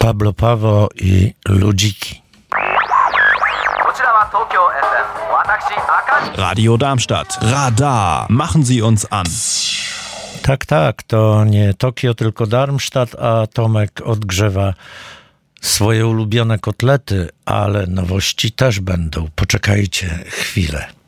Pablo Paweł i Ludziki. Radio Darmstadt. Radar. Machen Sie uns an. Tak, to nie Tokio, tylko Darmstadt, a Tomek odgrzewa swoje ulubione kotlety, ale nowości też będą. Poczekajcie chwilę.